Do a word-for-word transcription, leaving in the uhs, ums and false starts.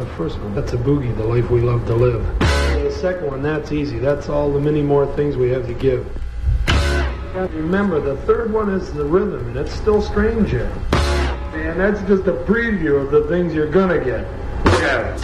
the first one. That's a boogie, the life we love to live. And the second one, that's easy. That's all the many more things we have to give. And remember, the third one is the rhythm, and it's still strange here. And that's just a preview of the things you're gonna get. Look at it.